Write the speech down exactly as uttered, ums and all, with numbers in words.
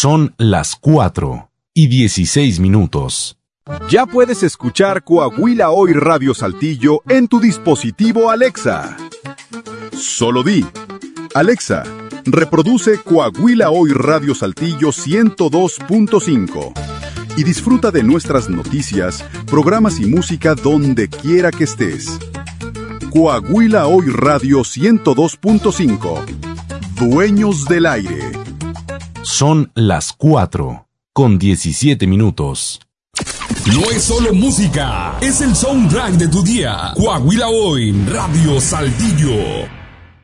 Son las cuatro y dieciséis minutos. Ya puedes escuchar Coahuila Hoy Radio Saltillo en tu dispositivo Alexa. Solo di: Alexa, reproduce Coahuila Hoy Radio Saltillo ciento dos punto cinco y disfruta de nuestras noticias, programas y música donde quiera que estés. Coahuila Hoy Radio ciento dos punto cinco. Dueños del aire. Son las cuatro con diecisiete minutos. No es solo música, es el soundtrack de tu día. Coahuila Hoy Radio Saltillo.